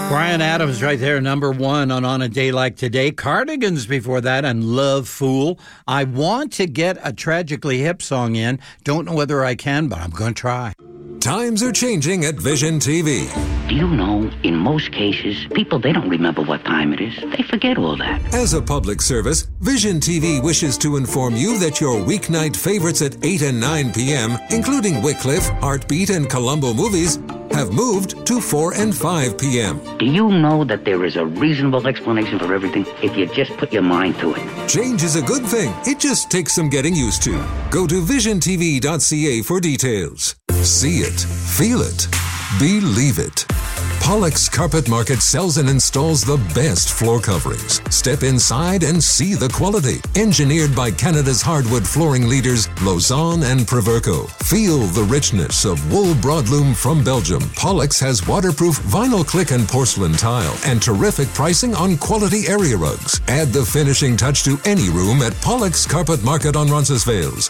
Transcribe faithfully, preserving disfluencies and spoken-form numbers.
Bryan Adams right there, number one on On a Day Like Today. Cardigans before that, and Love Fool. I want to get a Tragically Hip song in. Don't know whether I can, but I'm going to try. Times are changing at Vision T V. Do you know, in most cases, people, they don't remember what time it is. They forget all that. As a public service, Vision T V wishes to inform you that your weeknight favorites at eight and nine p.m., including Wycliffe, Heartbeat, and Columbo movies, have moved to four and five p.m. Do you know that there is a reasonable explanation for everything if you just put your mind to it? Change is a good thing. It just takes some getting used to. Go to vision t v dot c a for details. See it, feel it, believe it. Pollock's Carpet Market sells and installs the best floor coverings. Step inside and see the quality. Engineered by Canada's hardwood flooring leaders, Lausanne and Proverco. Feel the richness of wool broadloom from Belgium. Pollock's has waterproof vinyl click and porcelain tile and terrific pricing on quality area rugs. Add the finishing touch to any room at Pollock's Carpet Market on Roncesvalles.